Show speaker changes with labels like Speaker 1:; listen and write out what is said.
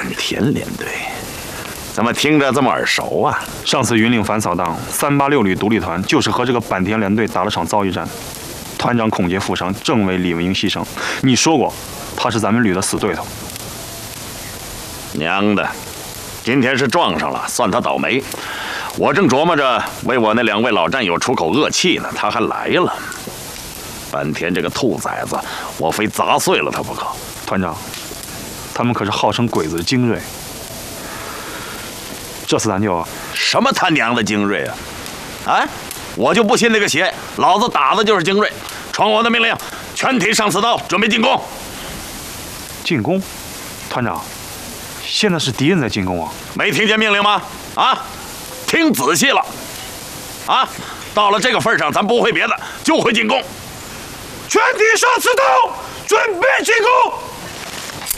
Speaker 1: 坂田联队，怎么听着这么耳熟啊？
Speaker 2: 上次云岭反扫荡，386旅独立团就是和这个坂田联队打了场遭遇战，团长孔杰负伤，政委李文英牺牲。你说过，他是咱们旅的死对头。
Speaker 1: 娘的，今天是撞上了，算他倒霉。我正琢磨着为我那2位老战友出口恶气呢，他还来了。坂田这个兔崽子，我非砸碎了他不可。
Speaker 2: 团长，他们可是号称鬼子的精锐。这次咱就
Speaker 1: 什么他娘的精锐啊！啊，我就不信那个邪，老子打的就是精锐。传我的命令，全体上刺刀，准备进攻。
Speaker 2: 进攻，团长，现在是敌人在进攻啊！
Speaker 1: 没听见命令吗？啊，听仔细了。啊，到了这个份上，咱不会别的，就会进攻。全体上刺刀，准备进攻。